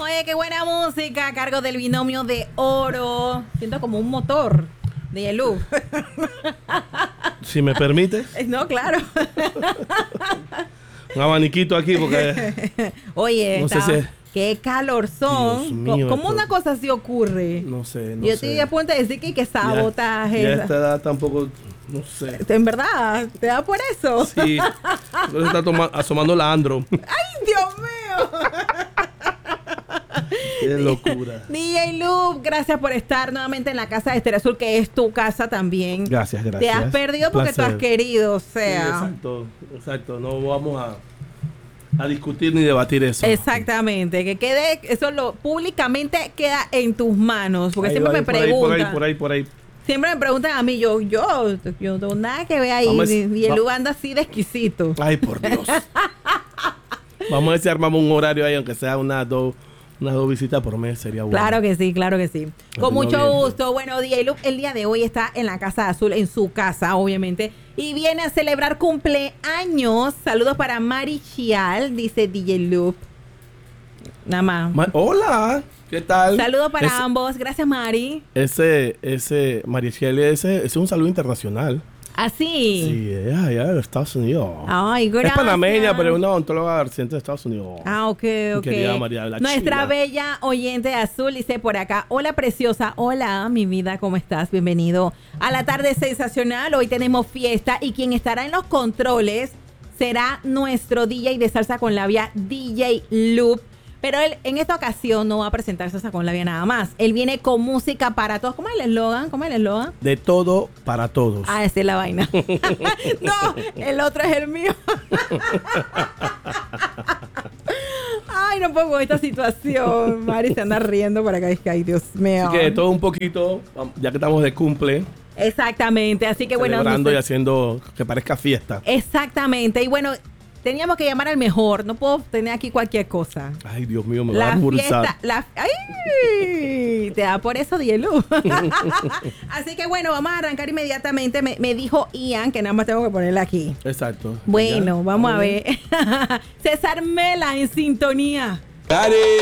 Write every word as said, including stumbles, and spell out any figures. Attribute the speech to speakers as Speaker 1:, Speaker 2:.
Speaker 1: Oye, qué buena música a cargo del binomio de oro. Siento como un motor de Yelú.
Speaker 2: Si me permite.
Speaker 1: No, claro.
Speaker 2: Un abaniquito aquí porque...
Speaker 1: Oye,
Speaker 2: no sé
Speaker 1: está,
Speaker 2: si...
Speaker 1: qué calorzón.
Speaker 2: Dios mío,
Speaker 1: ¿Cómo
Speaker 2: esto...
Speaker 1: una cosa así ocurre?
Speaker 2: No sé, no
Speaker 1: Yo
Speaker 2: sé.
Speaker 1: estoy a punto de decir que, que sabotaje.
Speaker 2: Ya, ya esta edad tampoco... No sé.
Speaker 1: En verdad, ¿te da por eso?
Speaker 2: Sí. Entonces está toma, asomando la andro.
Speaker 1: ¡Ay, Dios mío!
Speaker 2: Qué locura.
Speaker 1: D J Loop, gracias por estar nuevamente en la casa de Estéreo Azul, que es tu casa también.
Speaker 2: Gracias, gracias.
Speaker 1: Te has perdido porque
Speaker 2: Placer.
Speaker 1: tú has querido, o sea.
Speaker 2: Sí, exacto, exacto. No vamos a, a discutir ni debatir eso.
Speaker 1: Exactamente, que quede, eso lo públicamente queda en tus manos, porque
Speaker 2: Ahí
Speaker 1: siempre
Speaker 2: va,
Speaker 1: me
Speaker 2: por ahí,
Speaker 1: preguntan.
Speaker 2: por ahí, por ahí, por ahí.
Speaker 1: Siempre me preguntan a mí, yo, yo, yo no tengo nada que ver ahí.
Speaker 2: Vamos a-
Speaker 1: Y el
Speaker 2: va-
Speaker 1: Lu anda así de exquisito.
Speaker 2: Ay, por Dios. Vamos a ver si armamos un horario ahí, aunque sea unas dos, unas dos visitas por mes, sería bueno.
Speaker 1: Claro que sí, claro que sí. Con
Speaker 2: No,
Speaker 1: mucho
Speaker 2: bien.
Speaker 1: gusto. Bueno, D J Loop el día de hoy está en la Casa Azul, en su casa, obviamente. Y viene a celebrar cumpleaños. Saludos para Mari Chial, dice D J Loop. Nada más.
Speaker 2: Ma- Hola, ¿qué tal?
Speaker 1: Saludos para
Speaker 2: Ese-
Speaker 1: ambos. Gracias, Mari.
Speaker 2: Ese, ese, Marichelle, ese, ese es un saludo internacional.
Speaker 1: Así.
Speaker 2: Sí, es allá de Estados Unidos.
Speaker 1: Ay,
Speaker 2: Es
Speaker 1: gracias.
Speaker 2: panameña, pero es una odontóloga residente de Estados Unidos.
Speaker 1: Ah, ok, ok.
Speaker 2: Querida María, la
Speaker 1: Nuestra
Speaker 2: china.
Speaker 1: bella oyente azul dice por acá: hola preciosa, hola mi vida, ¿cómo estás? Bienvenido a la tarde sensacional. Hoy tenemos fiesta y quien estará en los controles será nuestro D J de Salsa con Labia, D J Loop. Pero él en esta ocasión no va a presentar Salsa con Labia nada más. Él viene con música para todos. ¿Cómo es el eslogan? ¿Cómo es el eslogan?
Speaker 2: De todo para todos.
Speaker 1: Ah, esa es la vaina. No, el otro es el mío. Ay, no puedo con esta situación. Mari se anda riendo por acá. Es que, ay, Dios mío.
Speaker 2: Así que de todo un poquito, ya que estamos de cumple,
Speaker 1: Exactamente. Así que bueno.
Speaker 2: celebrando
Speaker 1: no sé.
Speaker 2: y haciendo que parezca fiesta.
Speaker 1: Exactamente. Y bueno, teníamos que llamar al mejor. No puedo tener aquí cualquier cosa.
Speaker 2: Ay, Dios mío, me va a
Speaker 1: La
Speaker 2: almorzar.
Speaker 1: fiesta, la, ¡ay! Te da por eso, Dielu. Así que bueno, vamos a arrancar inmediatamente. Me, me dijo Ian que nada más tengo que ponerla aquí.
Speaker 2: Exacto.
Speaker 1: Bueno,
Speaker 2: Ya.
Speaker 1: vamos a ver. César Mela en sintonía.
Speaker 3: Dale.